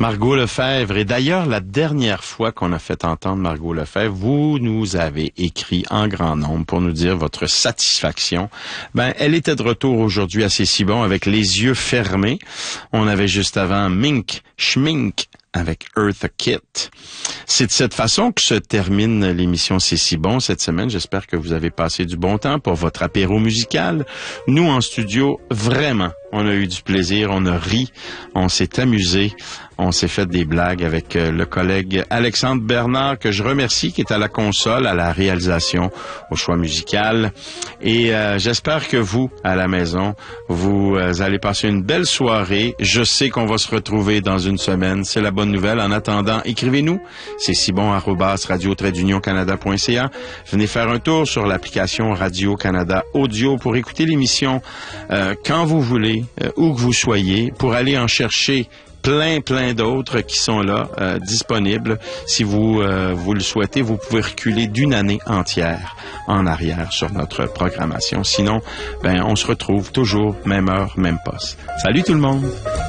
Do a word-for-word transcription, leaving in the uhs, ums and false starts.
Margot Lefebvre. Et d'ailleurs, la dernière fois qu'on a fait entendre Margot Lefebvre, vous nous avez écrit en grand nombre pour nous dire votre satisfaction. Ben, elle était de retour aujourd'hui à C'est si bon avec les yeux fermés. On avait juste avant Mink, Schmink avec Eartha Kitt. C'est de cette façon que se termine l'émission C'est si bon cette semaine. J'espère que vous avez passé du bon temps pour votre apéro musical. Nous, en studio, vraiment, on a eu du plaisir, on a ri, on s'est amusé, on s'est fait des blagues avec le collègue Alexandre Bernard, que je remercie, qui est à la console, à la réalisation, au choix musical. Et euh, j'espère que vous, à la maison, vous euh, allez passer une belle soirée. Je sais qu'on va se retrouver dans une semaine, c'est la bonne nouvelle. En attendant, écrivez-nous, c'est si bon arobase radio tiret union canada point c a. Venez faire un tour sur l'application Radio-Canada Audio pour écouter l'émission euh, quand vous voulez, euh, où que vous soyez, pour aller en chercher plein, plein d'autres qui sont là, euh, disponibles. Si vous euh, vous le souhaitez, vous pouvez reculer d'une année entière en arrière sur notre programmation. Sinon, ben, on se retrouve toujours, même heure, même poste. Salut tout le monde!